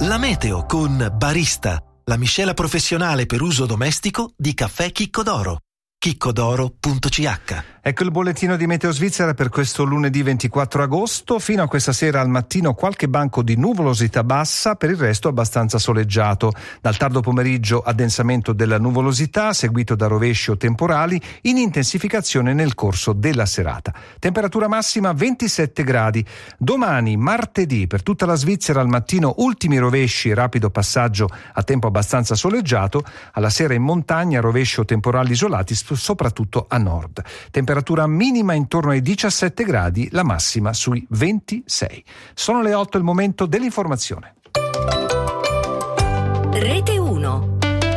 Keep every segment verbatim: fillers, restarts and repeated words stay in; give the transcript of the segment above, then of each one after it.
La meteo con Barista, la miscela professionale per uso domestico di caffè Chicco d'Oro. chiccodoro punto c h. Ecco il bollettino di Meteo Svizzera per questo lunedì ventiquattro agosto. Fino a questa sera al mattino qualche banco di nuvolosità bassa, per il resto abbastanza soleggiato. Dal tardo pomeriggio addensamento della nuvolosità, seguito da rovesci o temporali, in intensificazione nel corso della serata. Temperatura massima ventisette gradi. Domani, martedì, per tutta la Svizzera al mattino ultimi rovesci e rapido passaggio a tempo abbastanza soleggiato. Alla sera in montagna rovesci o temporali isolati, soprattutto a nord. Temperatura minima intorno ai diciassette gradi, la massima sui ventisei. Sono le otto, il momento dell'informazione. Rete uno.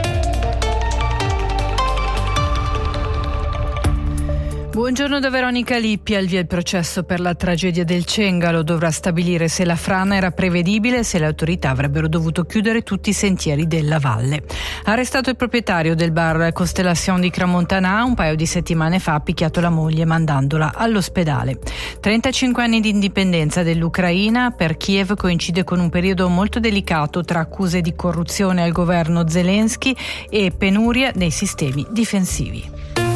Buongiorno da Veronica Lippi. Al via il processo per la tragedia del Cengalo. Dovrà stabilire se la frana era prevedibile e se le autorità avrebbero dovuto chiudere tutti i sentieri della valle. Arrestato il proprietario del bar Constellation di Crans-Montana, un paio di settimane fa ha picchiato la moglie mandandola all'ospedale. trentacinque anni di indipendenza dell'Ucraina. Per Kiev coincide con un periodo molto delicato tra accuse di corruzione al governo Zelensky e penuria dei sistemi difensivi.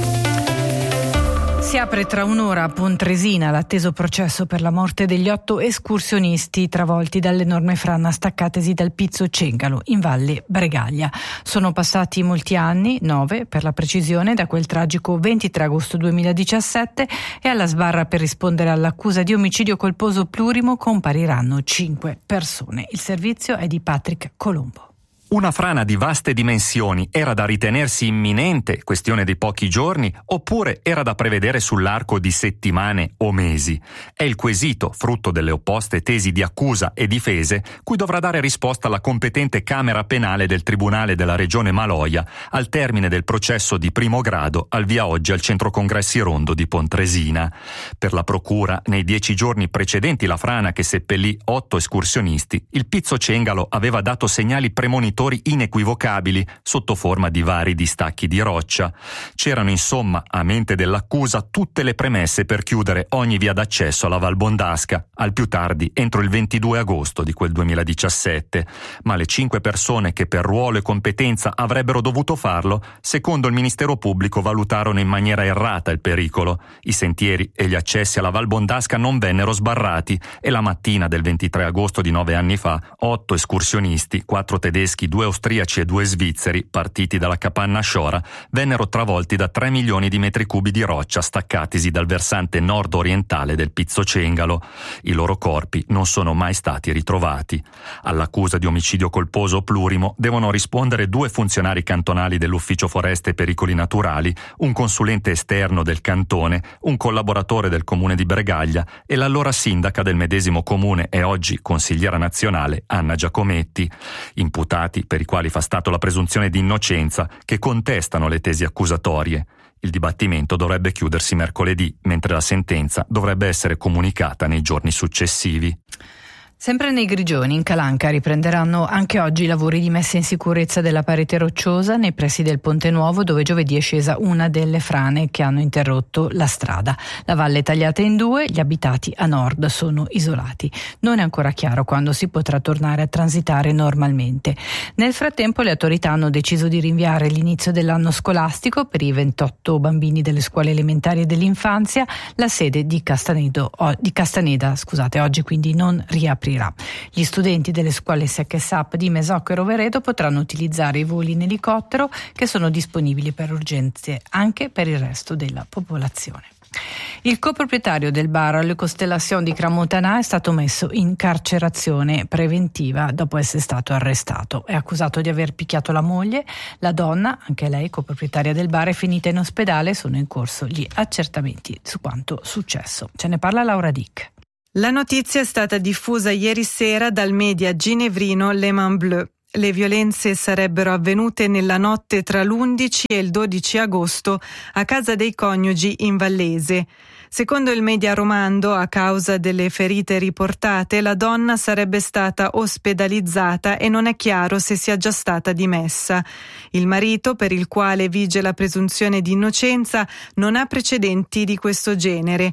Si apre tra un'ora a Pontresina l'atteso processo per la morte degli otto escursionisti travolti dall'enorme frana staccatesi dal Pizzo Cengalo in Valle Bregaglia. Sono passati molti anni, nove per la precisione, da quel tragico ventitré agosto duemiladiciassette, e alla sbarra per rispondere all'accusa di omicidio colposo plurimo compariranno cinque persone. Il servizio è di Patrick Colombo. Una frana di vaste dimensioni era da ritenersi imminente, questione di pochi giorni, oppure era da prevedere sull'arco di settimane o mesi? È il quesito, frutto delle opposte tesi di accusa e difese, cui dovrà dare risposta la competente Camera Penale del Tribunale della Regione Maloja al termine del processo di primo grado al via oggi al Centro Congressi Rondo di Pontresina. Per la procura, nei dieci giorni precedenti la frana che seppellì otto escursionisti, il Pizzo Cengalo aveva dato segnali premonitori inequivocabili sotto forma di vari distacchi di roccia. C'erano insomma, a mente dell'accusa, tutte le premesse per chiudere ogni via d'accesso alla Val Bondasca, al più tardi entro il ventidue agosto di quel duemiladiciassette. Ma le cinque persone che per ruolo e competenza avrebbero dovuto farlo, secondo il Ministero Pubblico valutarono in maniera errata il pericolo. I sentieri e gli accessi alla Val Bondasca non vennero sbarrati e la mattina del ventitré agosto di nove anni fa, otto escursionisti, quattro tedeschi, due austriaci e due svizzeri, partiti dalla capanna Shora, vennero travolti da tre milioni di metri cubi di roccia staccatisi dal versante nord-orientale del Pizzo Cengalo. I loro corpi non sono mai stati ritrovati. All'accusa di omicidio colposo plurimo devono rispondere due funzionari cantonali dell'Ufficio Foreste e Pericoli Naturali, un consulente esterno del cantone, un collaboratore del comune di Bregaglia e l'allora sindaca del medesimo comune e oggi consigliera nazionale Anna Giacometti, imputati per i quali fa stato la presunzione di innocenza, che contestano le tesi accusatorie. Il dibattimento dovrebbe chiudersi mercoledì, mentre la sentenza dovrebbe essere comunicata nei giorni successivi. Sempre nei Grigioni, in Calanca, riprenderanno anche oggi i lavori di messa in sicurezza della parete rocciosa nei pressi del Ponte Nuovo, dove giovedì è scesa una delle frane che hanno interrotto la strada. La valle è tagliata in due, gli abitati a nord sono isolati. Non è ancora chiaro quando si potrà tornare a transitare normalmente. Nel frattempo le autorità hanno deciso di rinviare l'inizio dell'anno scolastico per i ventotto bambini delle scuole elementari e dell'infanzia. La sede di Castanedo, di Castaneda, scusate, oggi quindi non riaprirà. Gli studenti delle scuole S H S A P di Mesocco e Rovereto potranno utilizzare i voli in elicottero che sono disponibili per urgenze anche per il resto della popolazione. Il coproprietario del bar Le Constellation di Crans-Montana è stato messo in carcerazione preventiva dopo essere stato arrestato. È accusato di aver picchiato la moglie. La donna, anche lei coproprietaria del bar, è finita in ospedale. Sono in corso gli accertamenti su quanto successo. Ce ne parla Laura Dick. La notizia è stata diffusa ieri sera dal media ginevrino Le Main Bleu. Le violenze sarebbero avvenute nella notte tra l'undici e il dodici agosto a casa dei coniugi in Vallese. Secondo il media romando, a causa delle ferite riportate, la donna sarebbe stata ospedalizzata e non è chiaro se sia già stata dimessa. Il marito, per il quale vige la presunzione di innocenza, non ha precedenti di questo genere.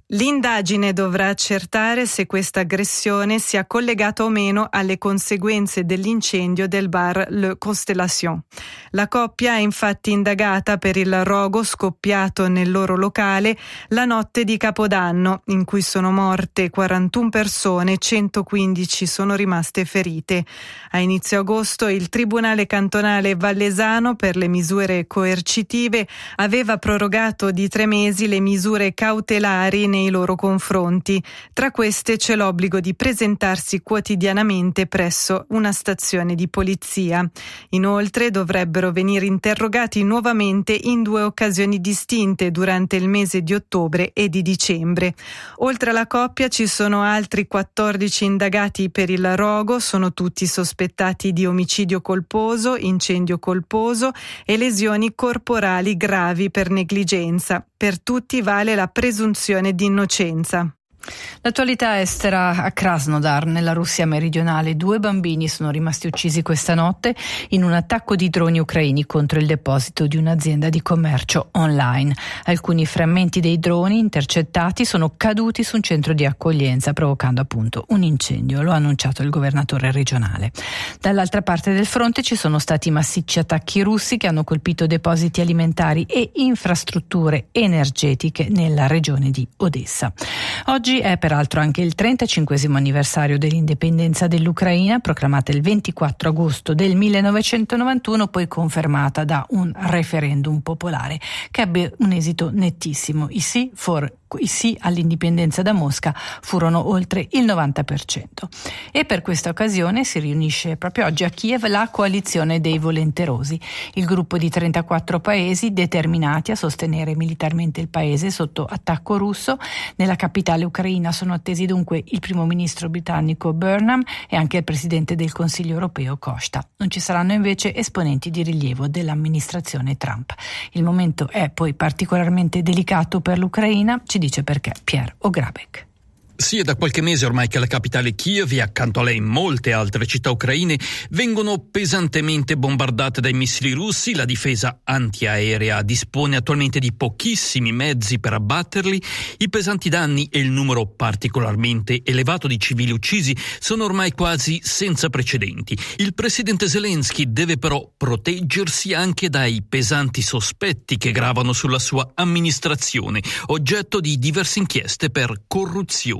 L'indagine dovrà accertare se questa aggressione sia collegata o meno alle conseguenze dell'incendio del bar Le Constellation. La coppia è infatti indagata per il rogo scoppiato nel loro locale la notte di Capodanno, in cui sono morte quarantuno persone e centoquindici sono rimaste ferite. A inizio agosto il Tribunale cantonale vallesano per le misure coercitive aveva prorogato di tre mesi le misure cautelari nei loro confronti. Tra queste c'è l'obbligo di presentarsi quotidianamente presso una stazione di polizia. Inoltre dovrebbero venire interrogati nuovamente in due occasioni distinte durante il mese di ottobre e di dicembre. Oltre alla coppia ci sono altri quattordici indagati per il rogo, sono tutti sospettati di omicidio colposo, incendio colposo e lesioni corporali gravi per negligenza. Per tutti vale la presunzione di innocenza. L'attualità estera a Krasnodar, nella Russia meridionale. Due bambini sono rimasti uccisi questa notte in un attacco di droni ucraini contro il deposito di un'azienda di commercio online. Alcuni frammenti dei droni intercettati sono caduti su un centro di accoglienza, provocando appunto un incendio, lo ha annunciato il governatore regionale. Dall'altra parte del fronte ci sono stati massicci attacchi russi che hanno colpito depositi alimentari e infrastrutture energetiche nella regione di Odessa. Oggi è peraltro anche il trentacinquesimo anniversario dell'indipendenza dell'Ucraina, proclamata il ventiquattro agosto del millenovecentonovantuno, poi confermata da un referendum popolare che ebbe un esito nettissimo. I sì, for, i sì all'indipendenza da Mosca furono oltre il novanta per cento. E per questa occasione si riunisce proprio oggi a Kiev la coalizione dei volenterosi, il gruppo di trentaquattro paesi determinati a sostenere militarmente il paese sotto attacco russo. Nella capitale ucraina sono attesi dunque il primo ministro britannico Burnham e anche il presidente del Consiglio europeo Costa. Non ci saranno invece esponenti di rilievo dell'amministrazione Trump. Il momento è poi particolarmente delicato per l'Ucraina, ci dice perché Pierre O'Grabek. Sì, è da qualche mese ormai che la capitale Kiev e accanto a lei molte altre città ucraine vengono pesantemente bombardate dai missili russi. La difesa antiaerea dispone attualmente di pochissimi mezzi per abbatterli. I pesanti danni e il numero particolarmente elevato di civili uccisi sono ormai quasi senza precedenti. Il presidente Zelensky deve però proteggersi anche dai pesanti sospetti che gravano sulla sua amministrazione, oggetto di diverse inchieste per corruzione.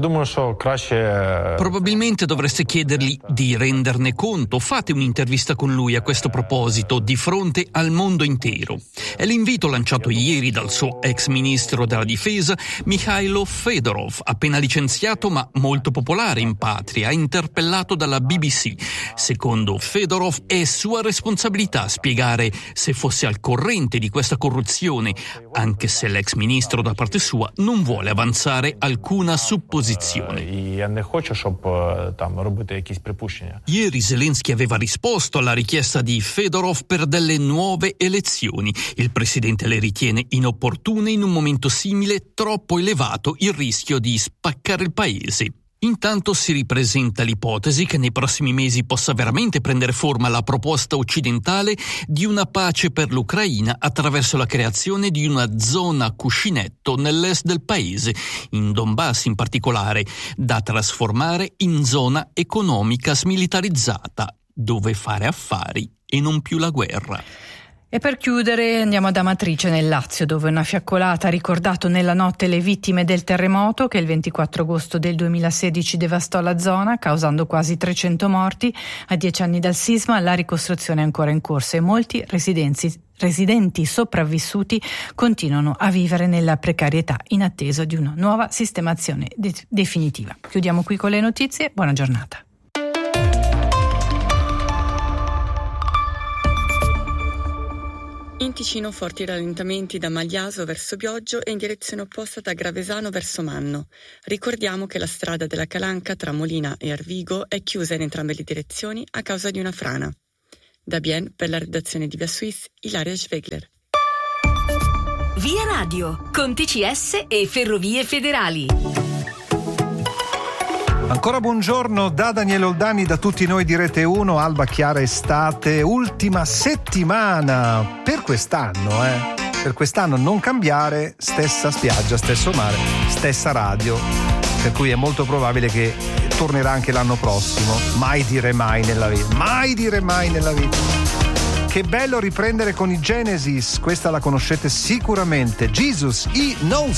Probabilmente dovreste chiedergli di renderne conto. Fate un'intervista con lui a questo proposito di fronte al mondo intero. È l'invito lanciato ieri dal suo ex ministro della difesa Mikhailo Fedorov, appena licenziato ma molto popolare in patria, interpellato dalla B B C. Secondo Fedorov è sua responsabilità spiegare se fosse al corrente di questa corruzione, anche se l'ex ministro da parte sua non vuole avanzare alcuna supposizione. Ieri Zelensky aveva risposto alla richiesta di Fedorov per delle nuove elezioni. Il presidente le ritiene inopportune in un momento simile, troppo elevato il rischio di spaccare il paese. Intanto si ripresenta l'ipotesi che nei prossimi mesi possa veramente prendere forma la proposta occidentale di una pace per l'Ucraina attraverso la creazione di una zona cuscinetto nell'est del paese, in Donbass in particolare, da trasformare in zona economica smilitarizzata, dove fare affari e non più la guerra. E per chiudere andiamo ad Amatrice nel Lazio, dove una fiaccolata ha ricordato nella notte le vittime del terremoto che il ventiquattro agosto del duemilasedici devastò la zona, causando quasi trecento morti. A dieci anni dal sisma la ricostruzione è ancora in corso e molti residenti, residenti sopravvissuti continuano a vivere nella precarietà in attesa di una nuova sistemazione de- definitiva. Chiudiamo qui con le notizie, buona giornata. In Ticino forti rallentamenti da Magliaso verso Bioggio e in direzione opposta da Gravesano verso Manno. Ricordiamo che la strada della Calanca tra Molina e Arvigo è chiusa in entrambe le direzioni a causa di una frana. Da Bien, per la redazione di Via Suisse, Ilaria Schwegler. Via Radio, con T C S e Ferrovie Federali. Ancora buongiorno da Daniele Oldani, da tutti noi di Rete uno, alba chiara estate, ultima settimana per quest'anno, eh. per quest'anno non cambiare, stessa spiaggia, stesso mare, stessa radio, per cui è molto probabile che tornerà anche l'anno prossimo. Mai dire mai nella vita, mai dire mai nella vita. Che bello riprendere con i Genesis, questa la conoscete sicuramente. Jesus, He Knows.